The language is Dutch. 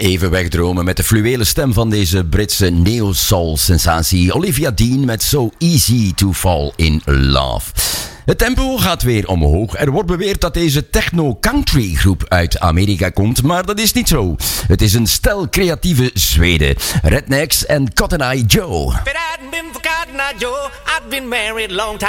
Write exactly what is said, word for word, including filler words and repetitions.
Even wegdromen met de fluwelen stem van deze Britse neo-soul-sensatie Olivia Dean met So Easy to Fall in Love. Het tempo gaat weer omhoog. Er wordt beweerd dat deze techno-country groep uit Amerika komt, maar dat is niet zo. Het is een stel creatieve Zweden. Rednecks en Cotton Eye Joe.